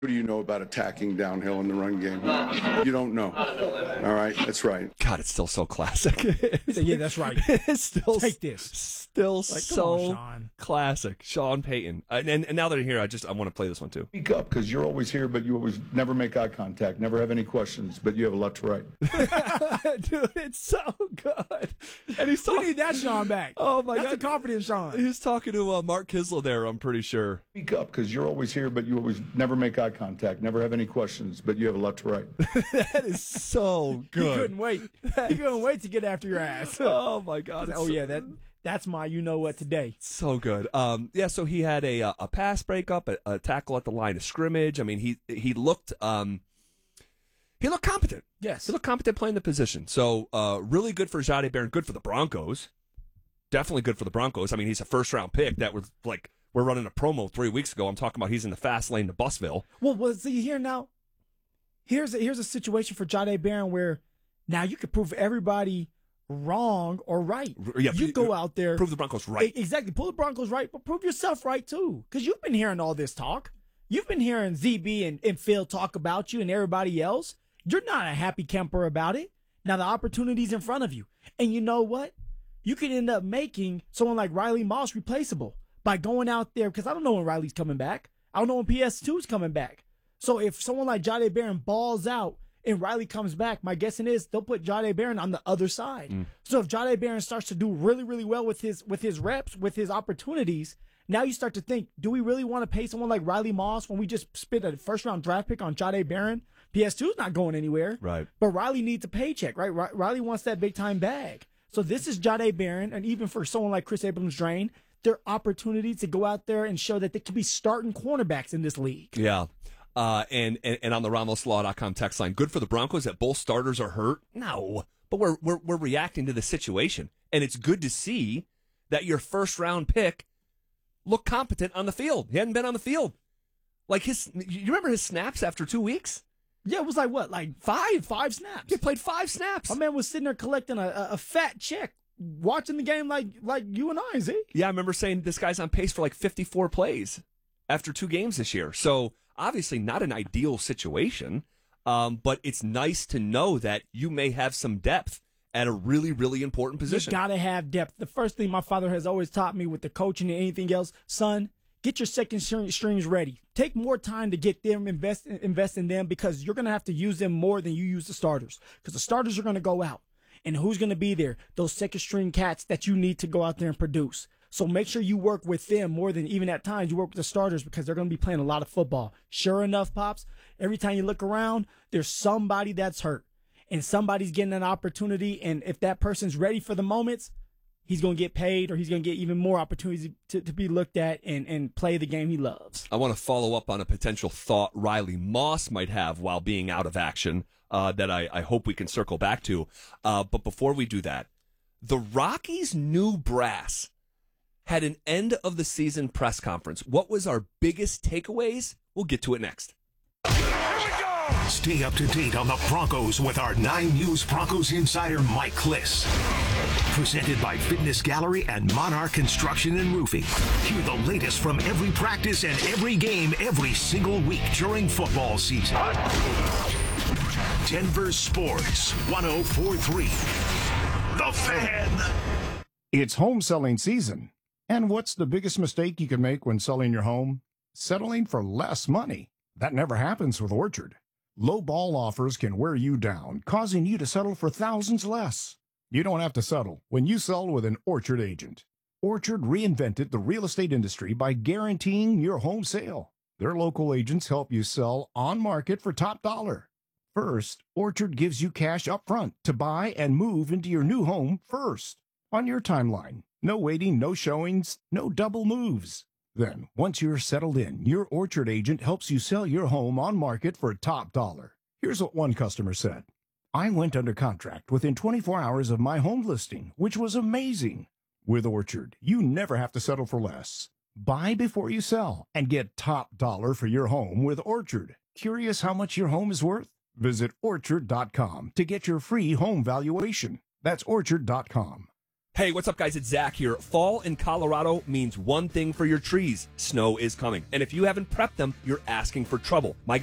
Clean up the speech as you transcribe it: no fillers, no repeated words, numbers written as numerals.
What do you know about attacking downhill in the run game? You don't know. All right, that's right. God, it's still so classic. Yeah, that's right. It's still Take this. Still Like, come so on, Sean. classic. Sean Payton. And now that I'm here, I want to play this one too. Speak up, because you're always here, but you always never make eye contact, never have any questions, but you have a lot to write. Dude, it's so good. And he's We talking. need that Sean back. Oh my That's God, a confident Sean. He's talking to Mark Kisler there. I'm pretty sure. Speak up, because you're always here, but you always never make eye contact, never have any questions, but you have a lot to write. That is so He good. couldn't wait. He couldn't wait to get after your ass. Oh my God. it's Oh so- yeah, that's my you know what today. So good. So he had a pass breakup, a tackle at the line of scrimmage. I mean, he looked competent. Yes. He looked competent playing the position. So really good for Jahdae Barron, good for the Broncos. Definitely good for the Broncos. I mean, he's a first-round pick. That was like, we're running a promo 3 weeks ago. I'm talking about he's in the fast lane to Busville. Well, see here now. Here's a situation for Jahdae Barron where now you could prove everybody wrong or right. Yeah, you go out there, prove the Broncos right. Exactly, pull the Broncos right, but prove yourself right too. Because you've been hearing all this talk. You've been hearing ZB and Phil talk about you and everybody else. You're not a happy camper about it. Now the opportunity's in front of you, and you know what? You could end up making someone like Riley Moss replaceable by going out there, because I don't know when Riley's coming back. I don't know when PS2's coming back. So if someone like Jahdae Barron balls out and Riley comes back, my guessing is they'll put Jahdae Barron on the other side. So if Jahdae Barron starts to do really, really well with his reps, with his opportunities, now you start to think, do we really want to pay someone like Riley Moss when we just spent a first-round draft pick on Jahdae Barron? PS2's not going anywhere. Right. But Riley needs a paycheck, right? Riley wants that big-time bag. So this is Jahdae Barron, and even for someone like Chris Abrams-Drain, their opportunity to go out there and show that they can be starting cornerbacks in this league. Yeah. And on the RamosLaw.com text line, good for the Broncos that both starters are hurt? No. But we're reacting to the situation. And it's good to see that your first round pick looked competent on the field. He hadn't been on the field. Like you remember his snaps after 2 weeks? Yeah, it was like what? Like five snaps. He played 5 snaps. My man was sitting there collecting a fat check, watching the game like you and I, Z. Yeah, I remember saying this guy's on pace for like 54 plays after 2 games this year. So obviously not an ideal situation, but it's nice to know that you may have some depth at a really, really important position. You gotta have depth. The first thing my father has always taught me with the coaching and anything else, son, get your second strings ready. Take more time to get them, invest in them, because you're gonna have to use them more than you use the starters. Because the starters are gonna go out. And who's going to be there? Those second string cats that you need to go out there and produce. So make sure you work with them more than even at times you work with the starters, because they're going to be playing a lot of football. Sure enough, Pops, every time you look around, there's somebody that's hurt and somebody's getting an opportunity. And if that person's ready for the moments, he's going to get paid, or he's going to get even more opportunities to be looked at and play the game he loves. I want to follow up on a potential thought Riley Moss might have while being out of action that I hope we can circle back to. But before we do that, the Rockies' new brass had an end of the season press conference. What was our biggest takeaways? We'll get to it next. Stay up to date on the Broncos with our 9 News Broncos insider Mike Kliss. Presented by Fitness Gallery and Monarch Construction and Roofing. Hear the latest from every practice and every game every single week during football season. Denver Sports 104.3. The Fan. It's home selling season. And what's the biggest mistake you can make when selling your home? Settling for less money. That never happens with Orchard. Low ball offers can wear you down, causing you to settle for thousands less. You don't have to settle when you sell with an Orchard agent. Orchard reinvented the real estate industry by guaranteeing your home sale. Their local agents help you sell on market for top dollar. First, Orchard gives you cash up front to buy and move into your new home first. On your timeline. No waiting, no showings, no double moves. Then, once you're settled in, your Orchard agent helps you sell your home on market for top dollar. Here's what one customer said. I went under contract within 24 hours of my home listing, which was amazing. With Orchard, you never have to settle for less. Buy before you sell and get top dollar for your home with Orchard. Curious how much your home is worth? Visit Orchard.com to get your free home valuation. That's Orchard.com. Hey, what's up, guys? It's Zach here. Fall in Colorado means one thing for your trees. Snow is coming. And if you haven't prepped them, you're asking for trouble. My